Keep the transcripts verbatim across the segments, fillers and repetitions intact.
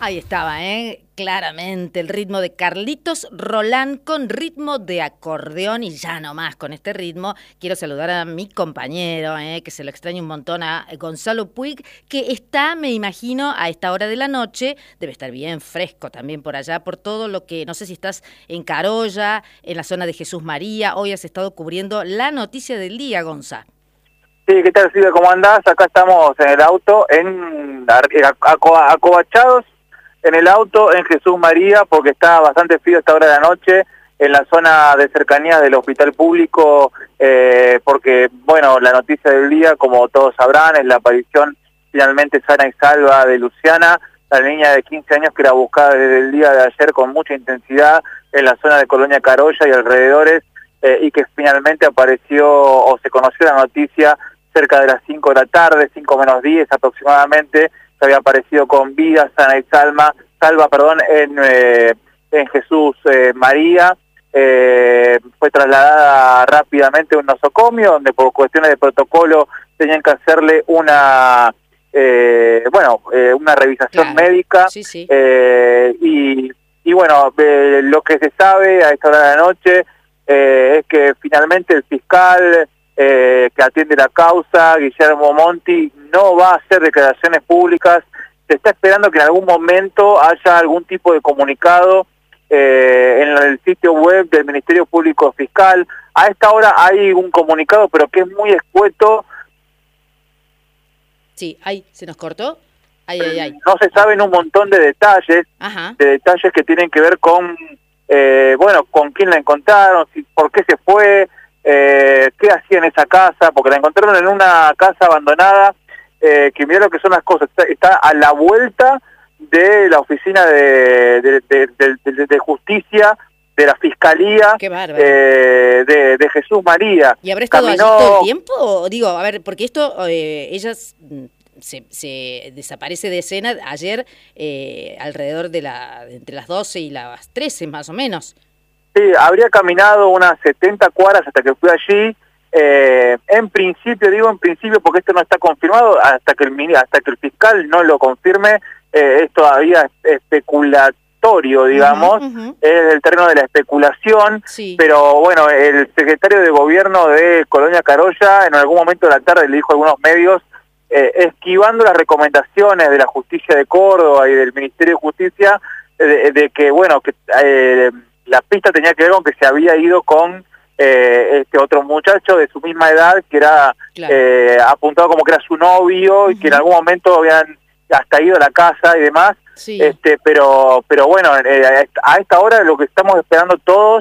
Ahí estaba, ¿eh? Claramente el ritmo de Carlitos Rolán con ritmo de acordeón y ya nomás con este ritmo quiero saludar a mi compañero, ¿eh? Que se lo extraño un montón, a Gonzalo Puig, que está, me imagino, a esta hora de la noche, debe estar bien fresco también por allá, por todo lo que, no sé si estás en Carolla, en la zona de Jesús María, hoy has estado cubriendo la noticia del día, Gonza. Sí, ¿qué tal, Silvia? ¿Cómo andás? Acá estamos en el auto, en acobachados en el auto en Jesús María, porque está bastante frío a esta hora de la noche, en la zona de cercanía del hospital público, eh, porque, bueno, la noticia del día, como todos sabrán, es la aparición finalmente sana y salva de Luciana, la niña de quince años que era buscada desde el día de ayer con mucha intensidad en la zona de Colonia Carolla y alrededores, eh, y que finalmente apareció o se conoció la noticia cerca de las cinco de la tarde, cinco menos diez aproximadamente, que había aparecido con vida, sana y salva, salva perdón, en, eh, en Jesús eh, María. Eh, fue trasladada rápidamente a un nosocomio, donde por cuestiones de protocolo tenían que hacerle una, eh, bueno, eh, una revisación claro. médica. Sí, sí. Eh, y, y bueno, eh, lo que se sabe a esta hora de la noche eh, es que finalmente el fiscal Eh, que atiende la causa, Guillermo Monti, no va a hacer declaraciones públicas. Se está esperando que en algún momento haya algún tipo de comunicado eh, en el sitio web del Ministerio Público Fiscal. A esta hora hay un comunicado, pero que es muy escueto. Sí, ahí se nos cortó. Ay, ay, ay. No se saben un montón de detalles, Ajá. de detalles que tienen que ver con, eh, bueno, con quién la encontraron, si, por qué se fue, Eh, qué hacía en esa casa, porque la encontraron en una casa abandonada, eh, que mira lo que son las cosas, está, está a la vuelta de la oficina de, de, de, de, de, de justicia, de la Fiscalía eh, de, de Jesús María. ¿Y habrá estado Caminó... allí todo el tiempo? O, digo, a ver, porque esto, eh, ellas se, se desaparece de escena ayer eh, alrededor de la entre las doce y las trece más o menos. Sí, habría caminado unas setenta cuadras hasta que fui allí. Eh, en principio, digo en principio porque esto no está confirmado, hasta que el hasta que el fiscal no lo confirme, eh, es todavía especulatorio, digamos, uh-huh, uh-huh. Es el terreno de la especulación, sí. Pero bueno, el secretario de gobierno de Colonia Carolla en algún momento de la tarde le dijo a algunos medios, eh, esquivando las recomendaciones de la Justicia de Córdoba y del Ministerio de Justicia, de, de que, bueno, que... Eh, la pista tenía que ver con que se había ido con eh, este otro muchacho de su misma edad, que era claro. eh, apuntado como que era su novio, uh-huh. Y que en algún momento habían hasta ido a la casa y demás, sí. este pero pero bueno, eh, a esta hora lo que estamos esperando todos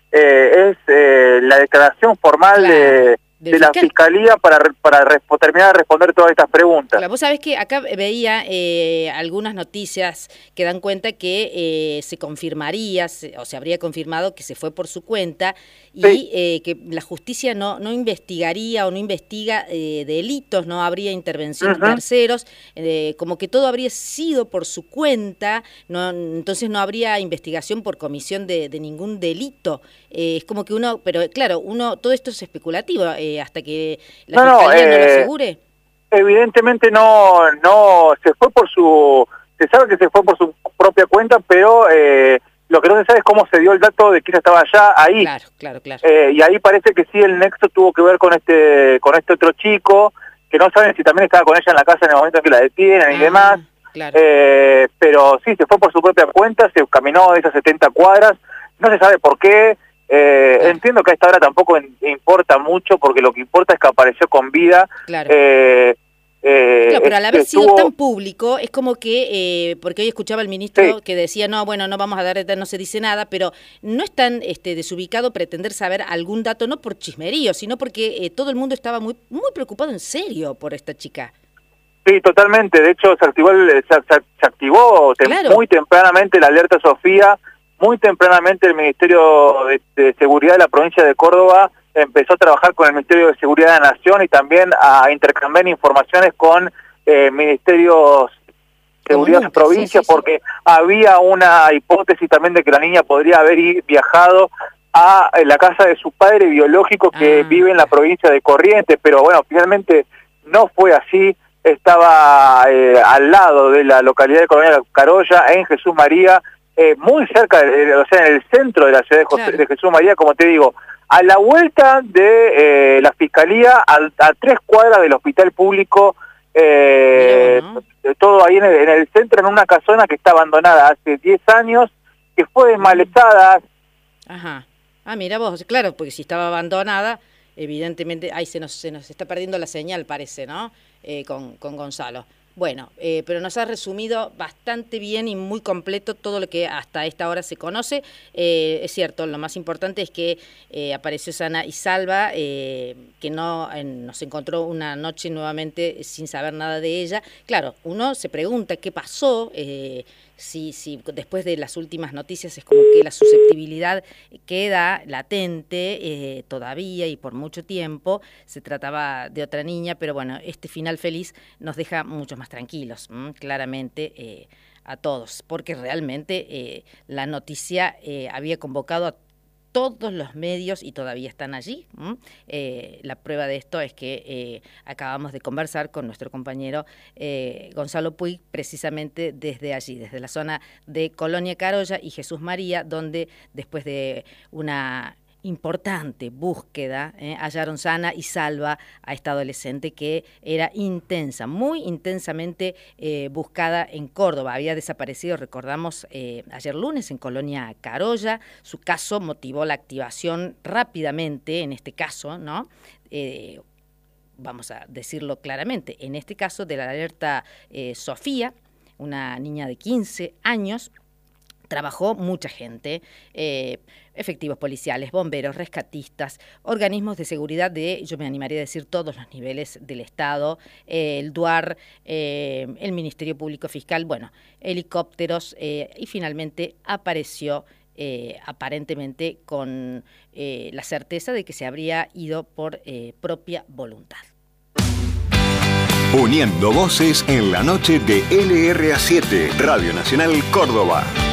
eh, es eh, la declaración formal claro. de... de la Fiscalía para, para terminar de responder todas estas preguntas. Claro, vos sabés que acá veía eh, algunas noticias que dan cuenta que eh, se confirmaría, se, o se habría confirmado que se fue por su cuenta y sí. eh, que la justicia no, no investigaría o no investiga eh, delitos, no habría intervención uh-huh. de terceros, eh, como que todo habría sido por su cuenta, no, entonces no habría investigación por comisión de, de ningún delito. Eh, es como que uno, pero claro, uno todo esto es especulativo, eh, hasta que la no, Fiscalía no, no eh, lo asegure. Evidentemente no, no se fue por su, se sabe que se fue por su propia cuenta, pero eh, lo que no se sabe es cómo se dio el dato de quién estaba allá ahí. Claro, claro, claro. Eh, y ahí parece que sí el nexo tuvo que ver con este, con este otro chico, que no saben si también estaba con ella en la casa en el momento en que la detienen ah, y demás. Claro. Eh, pero sí, se fue por su propia cuenta, se caminó esas setenta cuadras, no se sabe por qué. Eh, claro. Entiendo que a esta hora tampoco in, importa mucho, porque lo que importa es que apareció con vida. Claro. Eh, eh, claro, pero al haber estuvo... sido tan público, es como que, eh, porque hoy escuchaba al ministro sí. que decía, no, bueno, no vamos a dar, no se dice nada, pero no es tan este, desubicado pretender saber algún dato, no por chismerío, sino porque eh, todo el mundo estaba muy, muy preocupado en serio por esta chica. Sí, totalmente. De hecho, se activó, el, se, se, se activó tem claro. muy tempranamente la alerta Sofía. Muy tempranamente el Ministerio de, de Seguridad de la provincia de Córdoba empezó a trabajar con el Ministerio de Seguridad de la Nación y también a intercambiar informaciones con eh, ministerios de seguridad de provincias, sí, sí, porque sí. había una hipótesis también de que la niña podría haber viajado a la casa de su padre biológico que ah. vive en la provincia de Corrientes, pero bueno, finalmente no fue así. estaba eh, al lado de la localidad de Colonia Carolla, en Jesús María, eh, muy cerca, de, o sea, en el centro de la ciudad de, José, claro. de Jesús María, como te digo, a la vuelta de eh, la Fiscalía, a, a tres cuadras del hospital público, eh, bueno, ¿no? todo ahí en el, en el centro, en una casona que está abandonada hace diez años, que fue desmalezada. Ajá. Ah, mira vos, claro, porque si estaba abandonada, evidentemente, ahí se nos, se nos está perdiendo la señal, parece, ¿no? Eh, con, con Gonzalo. Bueno, eh, pero nos ha resumido bastante bien y muy completo todo lo que hasta esta hora se conoce. Eh, es cierto, lo más importante es que eh, apareció sana y salva, eh, que no eh, nos encontró una noche nuevamente sin saber nada de ella. Claro, uno se pregunta qué pasó, eh, si, si después de las últimas noticias es como que la susceptibilidad queda latente eh, todavía y por mucho tiempo. Se trataba de otra niña, pero bueno, este final feliz nos deja mucho más tranquilos, ¿m? claramente eh, a todos, porque realmente eh, la noticia eh, había convocado a todos los medios y todavía están allí. Eh, la prueba de esto es que eh, acabamos de conversar con nuestro compañero eh, Gonzalo Puig, precisamente desde allí, desde la zona de Colonia Carolla y Jesús María, donde después de una importante búsqueda, eh, hallaron sana y salva a esta adolescente que era intensa, muy intensamente eh, buscada en Córdoba. Había desaparecido, recordamos, eh, ayer lunes en Colonia Carolla. Su caso motivó la activación rápidamente, en este caso, ¿no? Eh, vamos a decirlo claramente, en este caso de la alerta eh, Sofía, una niña de quince años. Trabajó mucha gente, eh, efectivos policiales, bomberos, rescatistas, organismos de seguridad de, yo me animaría a decir, todos los niveles del Estado, eh, el DUAR, eh, el Ministerio Público Fiscal, bueno, helicópteros, eh, y finalmente apareció eh, aparentemente con eh, la certeza de que se habría ido por eh, propia voluntad. Uniendo voces en la noche de L R A siete, Radio Nacional Córdoba.